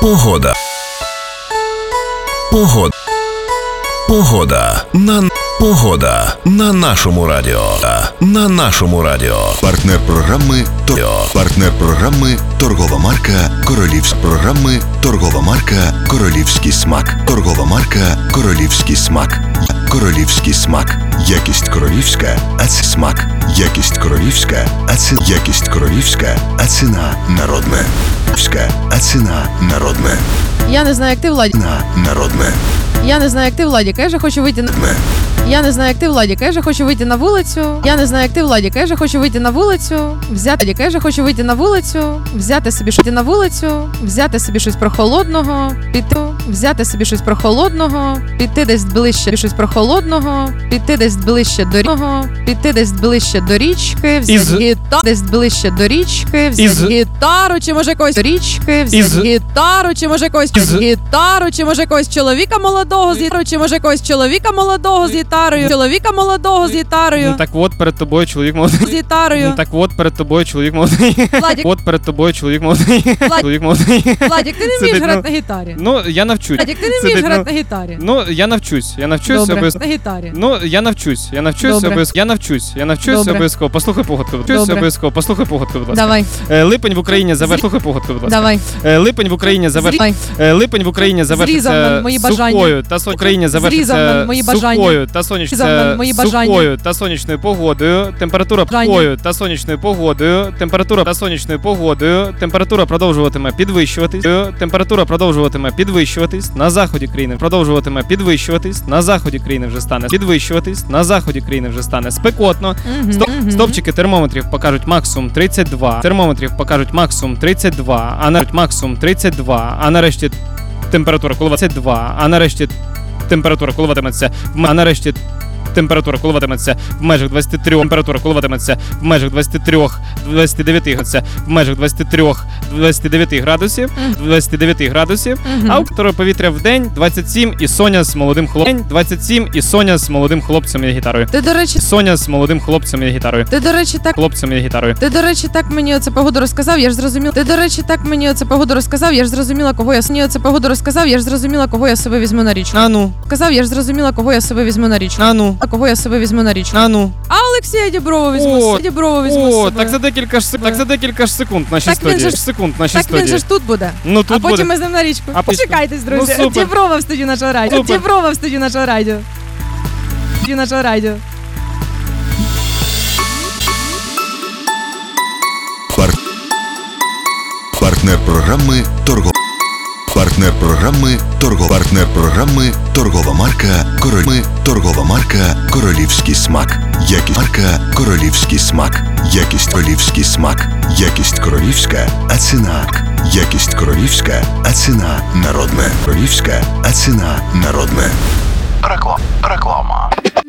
Погода. На нашому радіо. Партнер програми торгова марка Королівський смак. Торгова марка Королівський смак. Королівський смак. Якість королівська, а це смак. Якість королівська, а ціна народна. А ціна народна. Я не знаю, як ти, Владі. Народне. Я не знаю, як ти, Владі. Я же хочу вийти на... Я не знаю, як ти, Владі. Я же хочу вийти на вулицю. Я не знаю, як ти, Владі. Я же хочу вийти на вулицю. Я же хочу вийти на вулицю. Взяти собі щось на вулицю. Взяти собі щось прохолодного. Піти. Взяти собі щось прохолодного. Піти десь ближче щось прохолодного. Піти десь ближче до річки. Піти десь ближче до річки. Взяти гітару. Десь ближче до річки. Взяти гітару чи може якось річки. Взяти гітару чи може якось гітару чи може якось чоловіка молодого з гітарою. Чи може якось чоловіка молодого з гітарою. Чоловіка молодого з гітарою. Ну так от перед тобою чоловік молодий. З гітарою. Ну так от перед тобою чоловік молодий. Владік. От перед тобою чоловік молодий. Чоловік молодий. Владік, ти не вмієш грати на гітарі. Ну, я навчусь. Владік, ти не вмієш грати на гітарі. Ну, я навчусь. Добре, обов'язково. на гітарі. Ну, я навчусь Добре. обов'язково. Послухай погодку. Послухай погодку, будь ласка. Давай. Липень в Україні Послухай погодку, будь ласка. Давай. Липень в Україні завершиться сухою та сухою та сонячною погодою. Температура продовжуватиме підвищуватись. На заході країни На заході країни вже стане спекотно. Стопчики термометрів покажуть максимум 32. А нарешті температура коливатиметься в межах 23, температура коливатиметься в межах 29 градусів, а у повітря в день 27 і Соня з молодим хлопцем і гітарою. Ти, до речі, Соня з молодим хлопцем і гітарою. Ти, до речі, так мені оце погоду розказав, я ж зрозуміла. Кого я собі візьму на річку. Я ж зрозуміла, кого я собі візьму на річку. А Олексія Діброва візьму. О, так за декілька ж секунд наші студії. Так він же ж тут буде. Ну, тут а потім буде. ми з ним на річку. А Почекайтесь, друзі. Ну, супер. Діброва в студії нашого радіо. Партнер програми торгова марка Королівський смак. Якість марка Королівський смак. Якість королівська, а ціна. Якість королівська, а ціна народна. Реклама.